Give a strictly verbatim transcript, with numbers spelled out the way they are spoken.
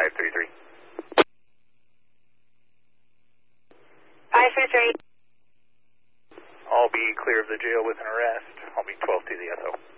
five three three. five three three. I'll be clear of the jail with an arrest. I'll be twelve to the S O.